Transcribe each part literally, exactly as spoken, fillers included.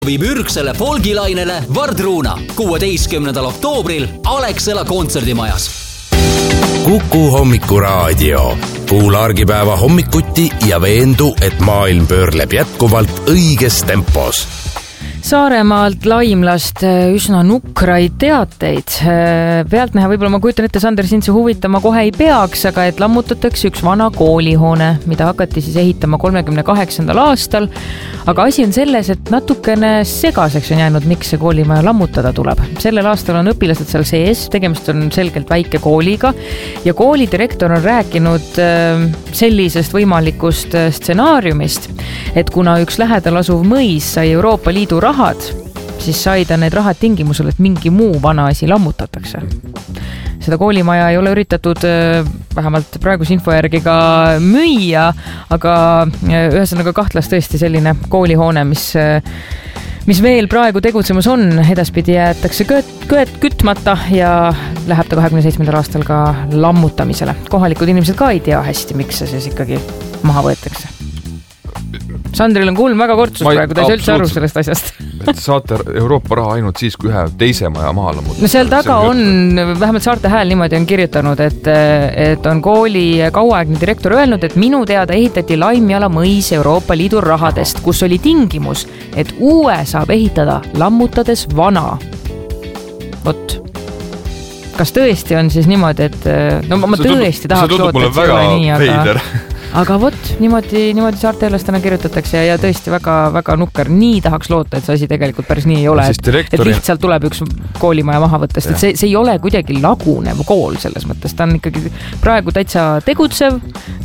viib ürgsele folgilainele Vardruuna kuueteistkümnendal oktoobril Alexela kontserdimajas. Kuku hommikuraadio. Kuula argipäeva hommikuti ja veendu, et maailm pöörleb jätkuvalt õiges tempos. Saaremaalt Laimlast üsna nukraid teateid. Pealtnäha võib-olla ma kujutan ette, Sander, sind see huvitama kohe ei peaks, aga et lammutatakse üks vana koolihoone, mida hakati siis ehitama kolmekümne kaheksandal aastal. Aga asi on selles, et natukene segaseks on jäänud, miks see koolimaja lammutada tuleb. Sellel aastal on õpilased seal sees, tegemist on selgelt väike kooliga ja koolidirektor on rääkinud sellisest võimalikust stsenaariumist, et kuna üks lähedal asuv mõis sai Euroopa Liidu rahad, siis sai ta need rahad tingimusel, et mingi muu vana asi lammutatakse. Seda koolimaja ei ole üritatud vähemalt praeguse info järgi ka müüa, aga ühesõnaga kahtlas tõesti selline koolihoone, mis, mis veel praegu tegutsemas on, edaspidi jäetakse kööt, kööt kütmata ja läheb ta kahekümne seitsmendal aastal ka lammutamisele. Kohalikud inimesed ka ei tea hästi, miks see siis ikkagi maha võetakse. Sandril on kulm väga kortsus ma praegu, ta ei saa üldse aru sellest asjast. Et saate Euroopa raha ainult siis, kui ühe teise maja maha lammutada. No seal taga on, vähemalt Saarte Hääl niimoodi on kirjutanud, et, et on kooli kauaaegne direktor öelnud, et minu teada ehitati Laimjala mõis Euroopa Liidu rahadest, kus oli tingimus, et uue saab ehitada lammutades vana. Vot. Kas tõesti on siis niimoodi, et no ma see tõesti tundub, tahaks loota, et see ole nii, aga... Aga vot, niimoodi, niimoodi saarteelastena kirjutatakse ja, ja tõesti väga, väga nukker. Nii tahaks loota, et see asi tegelikult päris nii ei ole. Et, direktori... et lihtsalt tuleb üks koolimaja maha võttest. Et see, see ei ole kuidagi lagunev kool selles mõttes. Ta on ikkagi praegu täitsa tegutsev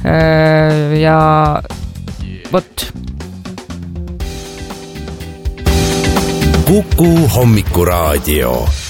ja vot. Kuku hommikuraadio.